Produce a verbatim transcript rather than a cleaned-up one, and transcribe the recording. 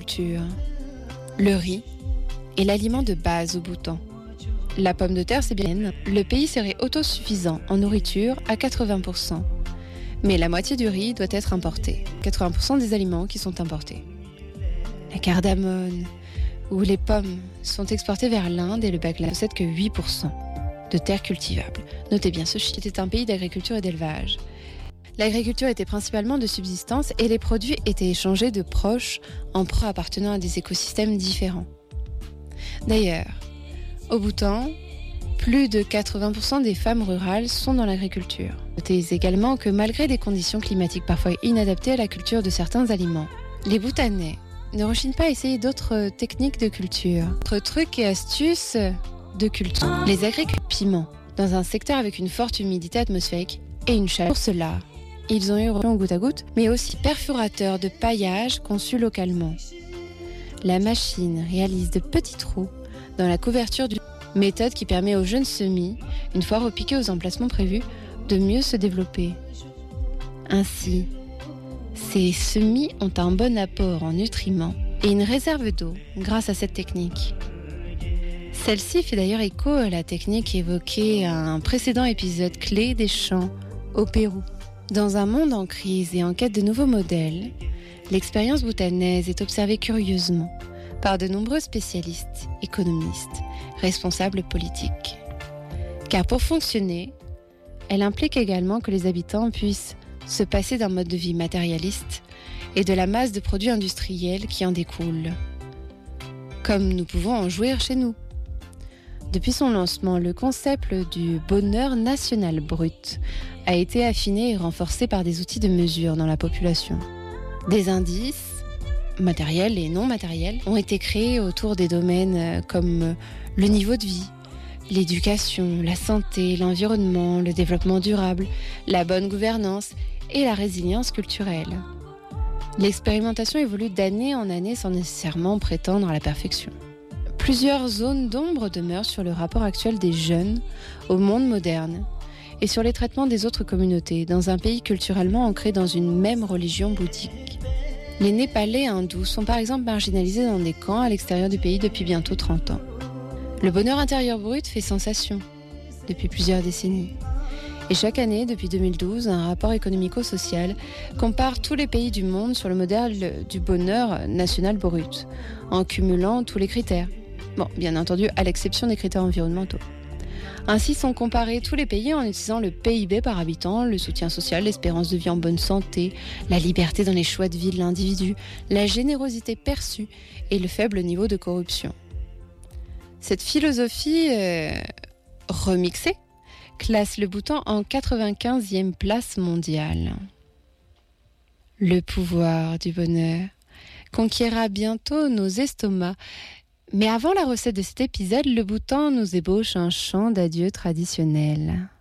l'agriculture. Le riz est l'aliment de base au Bhoutan. La pomme de terre, c'est bien. Le pays serait autosuffisant en nourriture à quatre-vingts pour cent. Mais la moitié du riz doit être importé. quatre-vingts pour cent des aliments qui sont importés. La cardamone ou les pommes sont exportées vers l'Inde et le Bangladesh ne possède que huit pour cent de terres cultivables. Notez bien, ce chiffre était un pays d'agriculture et d'élevage. L'agriculture était principalement de subsistance et les produits étaient échangés de proches en proies appartenant à des écosystèmes différents. D'ailleurs, au Bhoutan, plus de quatre-vingts pour cent des femmes rurales sont dans l'agriculture. Notez également que malgré des conditions climatiques parfois inadaptées à la culture de certains aliments, les Bhoutanais ne rechignent pas à essayer d'autres techniques de culture. D'autres trucs et astuces de culture. Les agriculteurs piment dans un secteur avec une forte humidité atmosphérique et une chaleur. Pour cela, ils ont eu recours au goutte à goutte, mais aussi perforateurs de paillage conçus localement. La machine réalise de petits trous dans la couverture du méthode qui permet aux jeunes semis, une fois repiqués aux emplacements prévus, de mieux se développer. Ainsi, ces semis ont un bon apport en nutriments et une réserve d'eau grâce à cette technique. Celle-ci fait d'ailleurs écho à la technique évoquée à un précédent épisode clé des champs au Pérou. Dans un monde en crise et en quête de nouveaux modèles, l'expérience bhoutanaise est observée curieusement par de nombreux spécialistes, économistes, responsables politiques. Car pour fonctionner, elle implique également que les habitants puissent se passer d'un mode de vie matérialiste et de la masse de produits industriels qui en découlent, comme nous pouvons en jouir chez nous. Depuis son lancement, le concept du bonheur national brut a été affiné et renforcé par des outils de mesure dans la population. Des indices, matériels et non matériels, ont été créés autour des domaines comme le niveau de vie, l'éducation, la santé, l'environnement, le développement durable, la bonne gouvernance et la résilience culturelle. L'expérimentation évolue d'année en année sans nécessairement prétendre à la perfection. Plusieurs zones d'ombre demeurent sur le rapport actuel des jeunes au monde moderne et sur les traitements des autres communautés dans un pays culturellement ancré dans une même religion bouddhique. Les Népalais hindous sont par exemple marginalisés dans des camps à l'extérieur du pays depuis bientôt trente ans. Le bonheur intérieur brut fait sensation depuis plusieurs décennies. Et chaque année, depuis deux mille douze, un rapport économico-social compare tous les pays du monde sur le modèle du bonheur national brut, en cumulant tous les critères. Bon, bien entendu, à l'exception des critères environnementaux. Ainsi sont comparés tous les pays en utilisant le P I B par habitant, le soutien social, l'espérance de vie en bonne santé, la liberté dans les choix de vie de l'individu, la générosité perçue et le faible niveau de corruption. Cette philosophie euh, remixée classe le Bhoutan en quatre-vingt-quinzième place mondiale. Le pouvoir du bonheur conquérera bientôt nos estomacs. Mais avant la recette de cet épisode, le Bhoutan nous ébauche un chant d'adieu traditionnel.